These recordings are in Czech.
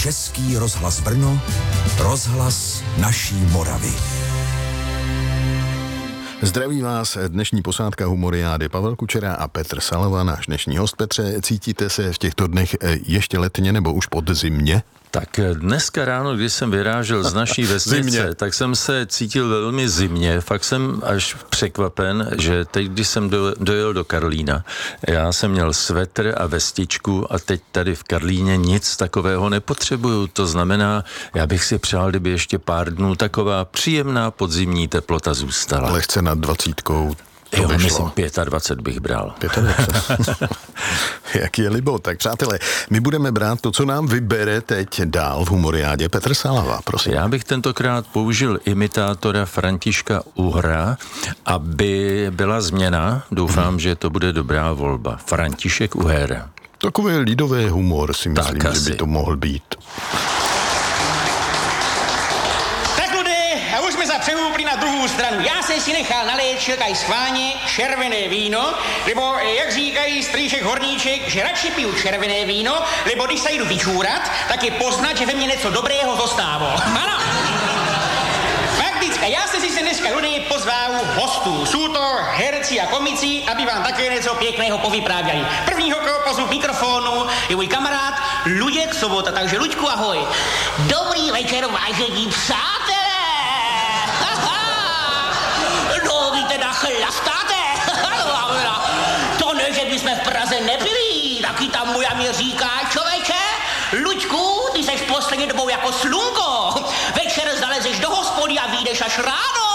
Český rozhlas Brno, rozhlas naší Moravy. Zdraví vás dnešní posádka Humoriády Pavel Kučera a Petr Salva, náš dnešní host. Petře, cítíte se v těchto dnech ještě letně nebo už podzimně? Tak dneska ráno, když jsem vyrážel z naší vesnice, tak jsem se cítil velmi zimně. Fakt jsem až překvapen, že teď, když jsem dojel do Karlína, já jsem měl svetr a vestičku a teď tady v Karlíně nic takového nepotřebuju. To znamená, já bych si přál, kdyby ještě pár dnů taková příjemná podzimní teplota zůstala. Lehce nad 20. Jo, myslím 25 bych bral. 25. Jak je libo. Tak přátelé, my budeme brát to, co nám vybere teď dál v Humoriádě. Petr Salva, prosím. Já bych tentokrát použil imitátora Františka Uhra, aby byla změna. Doufám, že to bude dobrá volba. František Uher. Takový lidový humor si myslím, že by to mohl být. Přehoupli na druhou stranu. Já jsem si nechal nalejt šilkaj schválně červené víno, nebo jak říkají strýšek Horníček, že radši piju červené víno, lebo když se jdu vyčůrat, tak je poznat, že ve mně něco dobrého zostávalo. Ano. Faktická, já jsem si se dneska ľudí pozval hostů. Jsou to herci a komici, aby vám také něco pěkného povyprávěli. Prvního, koho pozvu k mikrofonu, je můj kamarád Luděk Sobota, takže Luďku, ahoj. Dobrý večer, vážení přátelé. No, vy teda chlastáte. To ne, že bychom v Praze nebyli. Taky tam moja mě říká, člověče, Luďku, ty seš poslední dobou jako slunko. Večer zalezeš do hospody a vyjdeš až ráno.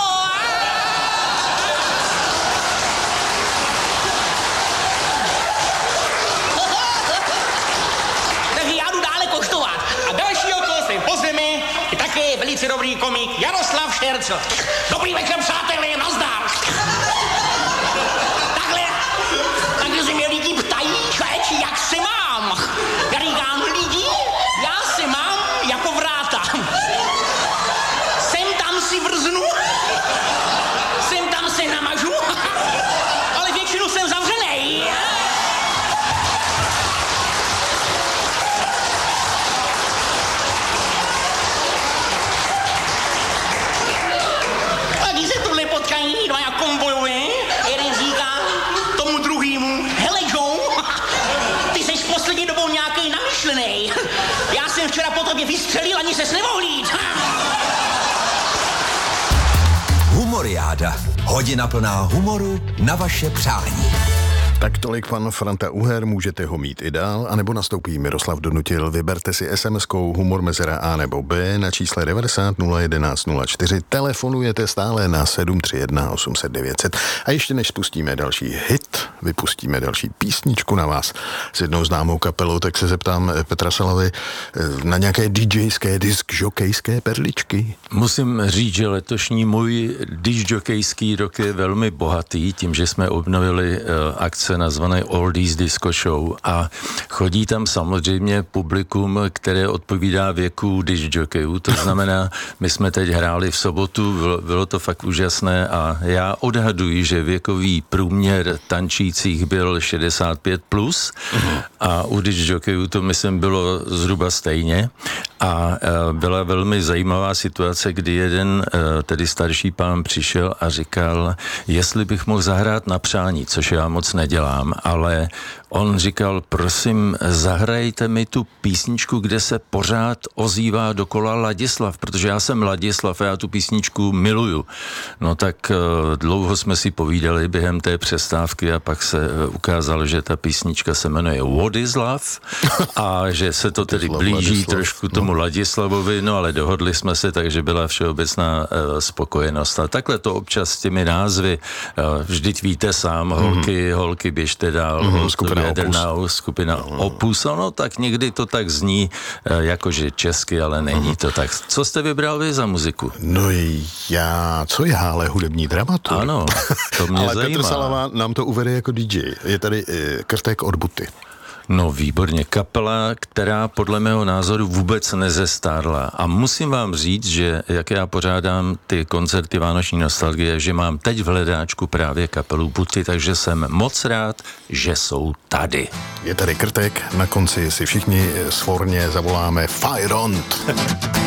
Takže já jdu dále koštovat. A dalšího, koho se pozveme, je také velice dobrý komik Jaroslav Štercl. Dobrý večer, přátelé, nazdar. Takhle se mě lidi ptají, člověči, jak se mám. Já říkám, lidi, já se mám jako vráta. Sem tam si vrznu, sem tam se namažu, ale většinu jsem zavřenej. A když se tuhle potkají dva jak konvojové, jeden říká tomu druhýmu, hele Joe, ty seš poslední dobou nějaký namyšlenej. Já jsem včera po tobě vystřelil, ani ses nemohl jít. Humoriáda. Hodina plná humoru na vaše přání. Tak tolik pan Franta Uher, můžete ho mít i dál, anebo nastoupí Miroslav Donutil. Vyberte si SMS-kou humor mezera A nebo B na čísle 90 011 04. Telefonujete stále na 731 800 900. A ještě než spustíme další hit, vypustíme další písničku na vás s jednou známou kapelou, tak se zeptám Petra Salavy na nějaké DJské, diskžokejské perličky. Musím říct, že letošní můj diskžokejský rok je velmi bohatý, tím, že jsme obnovili akce nazvané Oldies Disco Show a chodí tam samozřejmě publikum, které odpovídá věku discjokejů. To znamená, my jsme teď hráli v sobotu, bylo to fakt úžasné a já odhaduji, že věkový průměr tančících byl 65+, a u discjokejů to myslím bylo zhruba stejně. A byla velmi zajímavá situace, kdy jeden, tedy starší pán, přišel a říkal, jestli bych mohl zahrát na přání, což já moc nedělám, ale on říkal, prosím, zahrajte mi tu písničku, kde se pořád ozývá dokola Ladislav, protože já jsem Ladislav a já tu písničku miluju. No tak dlouho jsme si povídali během té přestávky a pak se ukázalo, že ta písnička se jmenuje Wodislav a že se to tedy blíží trošku tomu Ladislavovi, no ale dohodli jsme se, takže byla všeobecná spokojenost. A takhle to občas s těmi názvy, vždyť víte sám, holky běžte dál, skupina Opus, no tak někdy to tak zní, jakože česky, ale není to tak. Co jste vybral vy za muziku? No co já, ale hudební dramaturg. Ano, to mě ale zajímá. Petr Salava nám to uvede jako DJ. Je tady Krtek od Buty. No výborně, kapela, která podle mého názoru vůbec nezestárla. A musím vám říct, že jak já pořádám ty koncerty Vánoční nostalgie, že mám teď v hledáčku právě kapelu Puty, takže jsem moc rád, že jsou tady. Je tady Krtek, na konci si všichni svorně zavoláme Fire on!